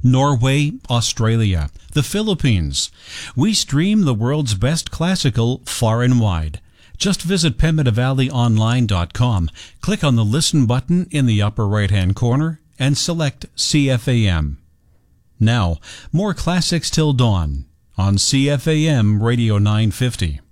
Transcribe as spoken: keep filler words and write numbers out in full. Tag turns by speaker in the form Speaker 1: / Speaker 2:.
Speaker 1: Norway, Australia, the Philippines. We stream the world's best classical far and wide. Just visit pemmitte valley online dot com, click on the Listen button in the upper right-hand corner, and select C F A M. Now, more classics till dawn on C F A M Radio nine fifty.